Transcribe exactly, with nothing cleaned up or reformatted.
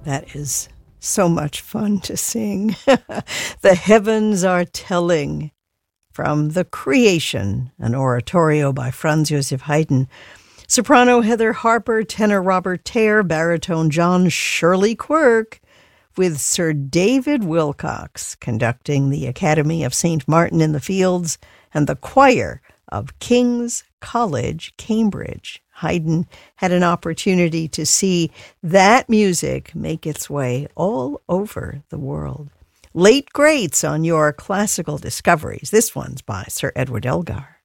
That is so much fun to sing. The Heavens Are Telling, from The Creation, an oratorio by Franz Joseph Haydn. Soprano Heather Harper, tenor Robert Tare, baritone John Shirley Quirk, with Sir David Wilcox conducting the Academy of Saint Martin in the Fields and the choir of King's College, Cambridge. Haydn had an opportunity to see that music make its way all over the world. Late greats on your classical discoveries. This one's by Sir Edward Elgar.